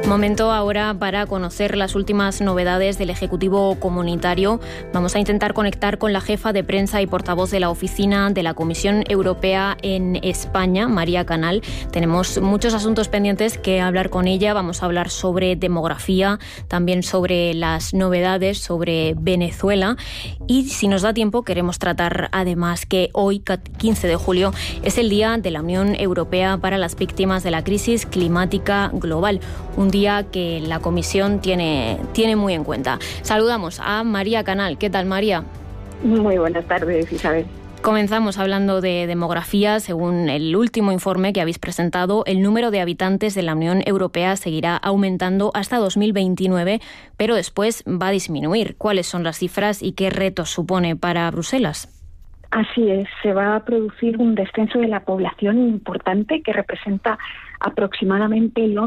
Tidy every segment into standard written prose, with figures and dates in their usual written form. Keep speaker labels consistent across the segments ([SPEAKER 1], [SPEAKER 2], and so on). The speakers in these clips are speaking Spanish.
[SPEAKER 1] Momento ahora para conocer las últimas novedades del Ejecutivo Comunitario. Vamos a intentar conectar con la jefa de prensa y portavoz de la oficina de la Comisión Europea en España, María Canal. Tenemos muchos asuntos pendientes que hablar con ella. Vamos a hablar sobre demografía, también sobre las novedades sobre Venezuela. Y si nos da tiempo, queremos tratar además que hoy, 15 de julio, es el Día de la Unión Europea para las Víctimas de la Crisis Climática Global. Un día que la Comisión tiene muy en cuenta. Saludamos a María Canal. ¿Qué tal, María?
[SPEAKER 2] Muy buenas tardes, Isabel.
[SPEAKER 1] Comenzamos hablando de demografía. Según el último informe que habéis presentado, el número de habitantes de la Unión Europea seguirá aumentando hasta 2029, pero después va a disminuir. ¿Cuáles son las cifras y qué retos supone para Bruselas?
[SPEAKER 2] Así es, se va a producir un descenso de la población importante que representa aproximadamente el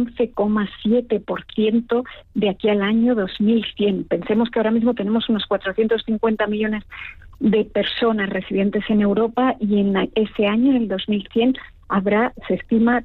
[SPEAKER 2] 11,7% de aquí al año 2100. Pensemos que ahora mismo tenemos unos 450 millones de personas residentes en Europa y en ese año, en el 2100, habrá, se estima,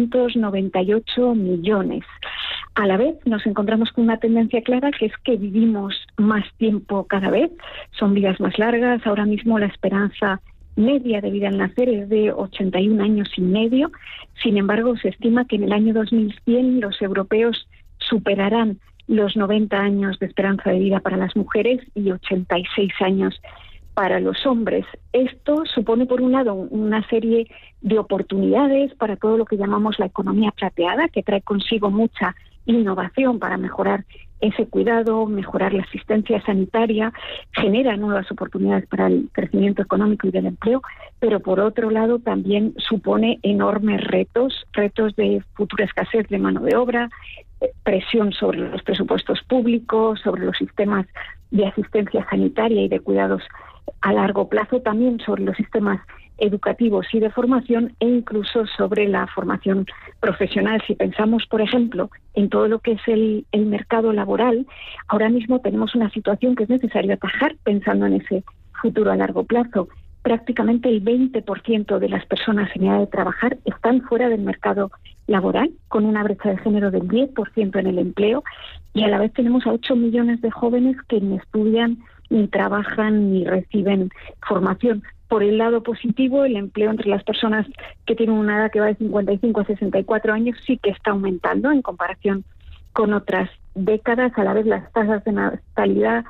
[SPEAKER 2] 398 millones. A la vez nos encontramos con una tendencia clara, que es que vivimos más tiempo cada vez, son vidas más largas. Ahora mismo la esperanza media de vida al nacer es de 81 años y medio. Sin embargo, se estima que en el año 2100 los europeos superarán los 90 años de esperanza de vida para las mujeres y 86 años para los hombres. Esto supone, por un lado, una serie de oportunidades para todo lo que llamamos la economía plateada, que trae consigo mucha innovación para mejorar ese cuidado, mejorar la asistencia sanitaria, genera nuevas oportunidades para el crecimiento económico y del empleo, pero por otro lado también supone enormes retos de futura escasez de mano de obra, presión sobre los presupuestos públicos, sobre los sistemas de asistencia sanitaria y de cuidados a largo plazo, también sobre los sistemas educativos y de formación e incluso sobre la formación profesional. Si pensamos, por ejemplo, en todo lo que es el mercado laboral, ahora mismo tenemos una situación que es necesario atajar pensando en ese futuro a largo plazo. Prácticamente el 20% de las personas en edad de trabajar están fuera del mercado laboral, con una brecha de género del 10% en el empleo, y a la vez tenemos a 8 millones de jóvenes que ni estudian, ni trabajan, ni reciben formación. Por el lado positivo, el empleo entre las personas que tienen una edad que va de 55 a 64 años sí que está aumentando en comparación con otras décadas. A la vez las tasas de natalidad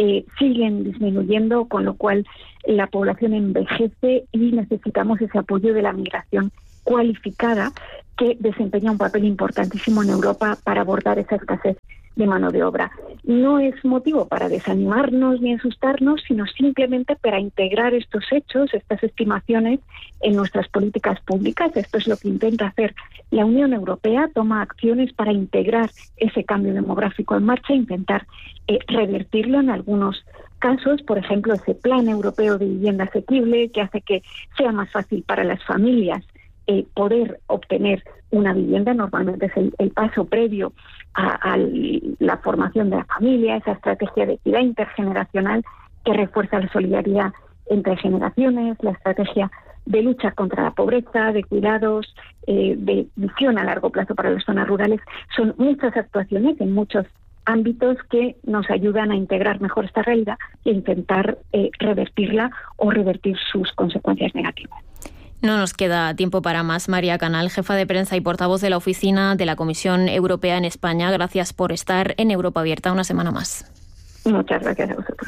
[SPEAKER 2] siguen disminuyendo, con lo cual la población envejece y necesitamos ese apoyo de la migración cualificada, que desempeña un papel importantísimo en Europa para abordar esa escasez de mano de obra. No es motivo para desanimarnos ni asustarnos, sino simplemente para integrar estos hechos, estas estimaciones en nuestras políticas públicas. Esto es lo que intenta hacer la Unión Europea, toma acciones para integrar ese cambio demográfico en marcha e intentar revertirlo en algunos casos. Por ejemplo, ese Plan Europeo de Vivienda Asequible, que hace que sea más fácil para las familias poder obtener una vivienda. Normalmente es el paso previo a la formación de la familia, esa estrategia de equidad intergeneracional que refuerza la solidaridad entre generaciones, la estrategia de lucha contra la pobreza, de cuidados, de visión a largo plazo para las zonas rurales. Son muchas actuaciones en muchos ámbitos que nos ayudan a integrar mejor esta realidad e intentar revertirla o revertir sus consecuencias negativas.
[SPEAKER 1] No nos queda tiempo para más. María Canal, jefa de prensa y portavoz de la oficina de la Comisión Europea en España, gracias por estar en Europa Abierta una semana más.
[SPEAKER 2] Muchas gracias a vosotros.